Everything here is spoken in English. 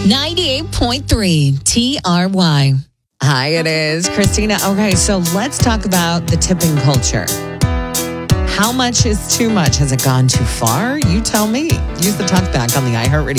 98.3 TRY. Hi, it is Christina. Okay, so let's talk about the tipping culture. How much is too much? Has it gone too far? You tell me. Use the talkback on the iHeartRadio